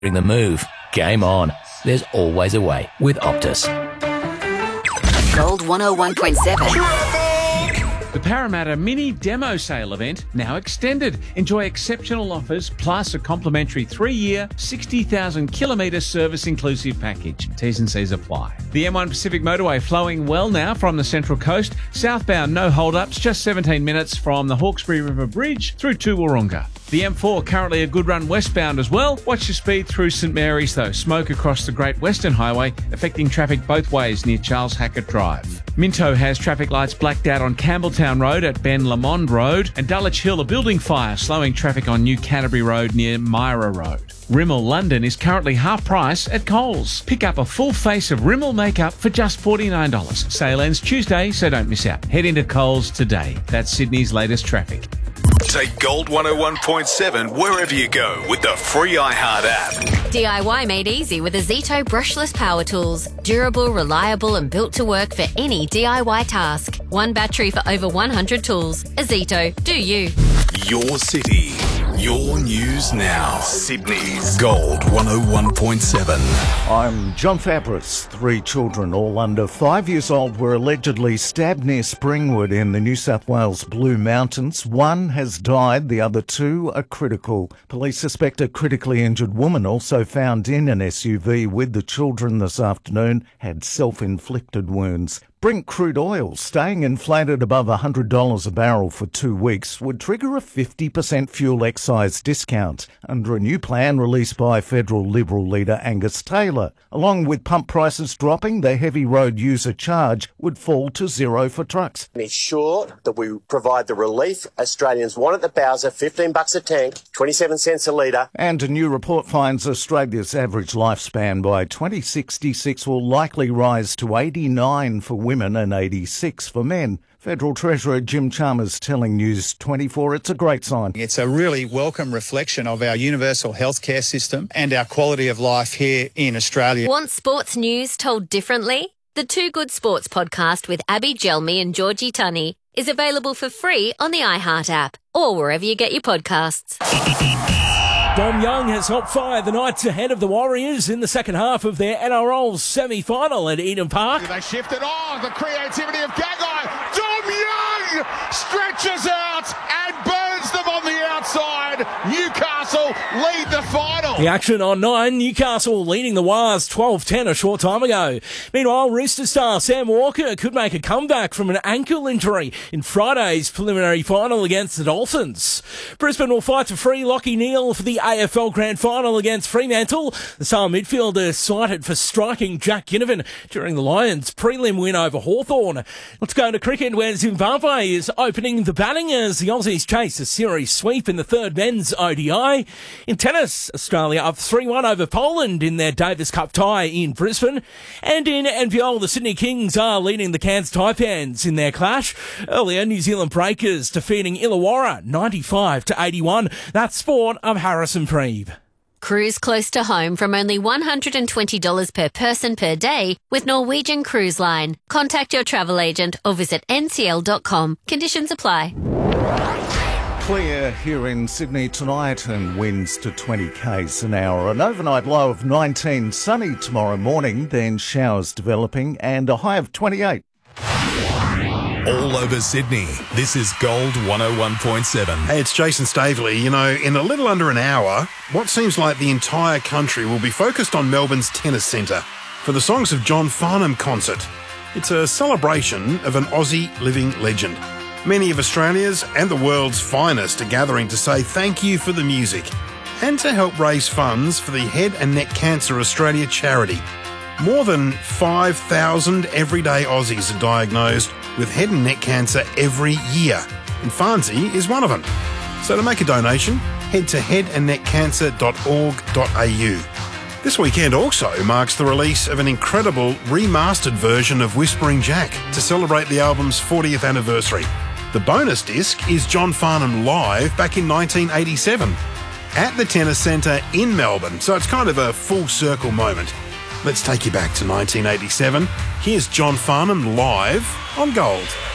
During the move, game on. There's always a way with Optus. Gold 101.7. The Parramatta Mini Demo Sale event now extended. Enjoy exceptional offers plus a complimentary 3-year, 60,000 kilometre service inclusive package. T's and C's apply. The M1 Pacific Motorway flowing well now from the Central Coast. Southbound, no hold-ups, just 17 minutes from the Hawkesbury River Bridge through to Wahroonga. The M4 currently a good run westbound as well. Watch your speed through St Mary's though. Smoke across the Great Western Highway, affecting traffic both ways near Charles Hackett Drive. Minto has traffic lights blacked out on Campbelltown Road at Ben Lamond Road, and Dulwich Hill a building fire slowing traffic on New Canterbury Road near Myra Road. Rimmel London is currently half price at Coles. Pick up a full face of Rimmel makeup for just $49. Sale ends Tuesday, so don't miss out. Head into Coles today. That's Sydney's latest traffic. Take Gold 101.7 wherever you go with the free iHeart app. DIY made easy with Azito brushless power tools. Durable, reliable and built to work for any DIY task. One battery for over 100 tools. Azito, do you. Your city, your news now. Sydney's Gold 101.7. I'm John Fabris. 3 children, all under 5 years old, were allegedly stabbed near Springwood in the New South Wales Blue Mountains. 1 has died, the other 2 are critical. Police suspect a critically injured woman, also found in an SUV with the children this afternoon, had self-inflicted wounds. Brent crude oil staying inflated above $100 a barrel for 2 weeks would trigger a 50% fuel excise discount under a new plan released by federal Liberal leader Angus Taylor. Along with pump prices dropping, the heavy road user charge would fall to $0 for trucks. Ensure that we provide the relief Australians want at the Bowser, $15 a tank, 27 cents a litre. And a new report finds Australia's average lifespan by 2066 will likely rise to 89 for women and 86 for men. Federal Treasurer Jim Chalmers telling News 24 it's a great sign. It's a really welcome reflection of our universal healthcare system and our quality of life here in Australia. Want sports news told differently? The Two Good Sports podcast with Abby Gelmi and Georgie Tunney is available for free on the iHeart app or wherever you get your podcasts. Dom Young has helped fire the Knights ahead of the Warriors in the second half of their NRL semi-final at Eden Park. They shifted on, the creativity of Gagai. Dom Young stretches out and burns them on the outside. Newcastle lead the final. The action on 9, Newcastle leading the Wars 12-10 a short time ago. Meanwhile, Rooster star Sam Walker could make a comeback from an ankle injury in Friday's preliminary final against the Dolphins. Brisbane will fight to free Lachie Neale for the AFL Grand Final against Fremantle. The Sale midfielder cited for striking Jack Ginnivan during the Lions' prelim win over Hawthorn. Let's go to cricket where Zimbabwe is opening the batting as the Aussies chase a series sweep in the third men's ODI. In tennis, Australia up 3-1 over Poland in their Davis Cup tie in Brisbane. And in NPL, the Sydney Kings are leading the Cairns Taipans in their clash. Earlier, New Zealand Breakers defeating Illawarra 95-81. That's sport. I'm Harrison Preeb. Cruise close to home from only $120 per person per day with Norwegian Cruise Line. Contact your travel agent or visit ncl.com. Conditions apply. Clear here in Sydney tonight and winds to 20 k's an hour. An overnight low of 19, sunny tomorrow morning, then showers developing and a high of 28. All over Sydney, this is Gold 101.7. Hey, it's Jason Staveley. You know, in a little under an hour, what seems like the entire country will be focused on Melbourne's Tennis Centre for the Songs of John Farnham concert. It's a celebration of an Aussie living legend. Many of Australia's and the world's finest are gathering to say thank you for the music and to help raise funds for the Head and Neck Cancer Australia charity. More than 5,000 everyday Aussies are diagnosed with head and neck cancer every year, and Farnsey is one of them. So to make a donation, head to headandneckcancer.org.au. This weekend also marks the release of an incredible remastered version of Whispering Jack to celebrate the album's 40th anniversary. The bonus disc is John Farnham live back in 1987 at the Tennis Centre in Melbourne, so it's kind of a full circle moment. Let's take you back to 1987. Here's John Farnham live on Gold.